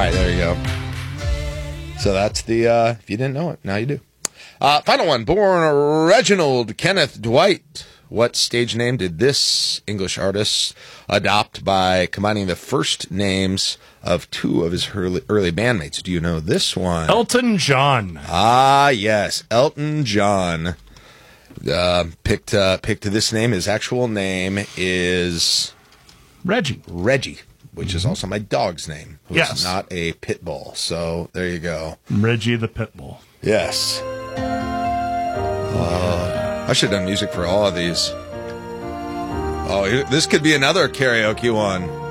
right, there you go. So that's the, if you didn't know it, now you do. Final one, born Reginald Kenneth Dwight. What stage name did this English artist adopt by combining the first names of two of his early bandmates? Do you know this one? Elton John. Ah, yes, Elton John. Picked this name. His actual name is Reggie, which is also my dog's name, who's not a pit bull. So there you go. Reggie the pit bull. Yes. I should have done music for all of these. Oh, this could be another karaoke one.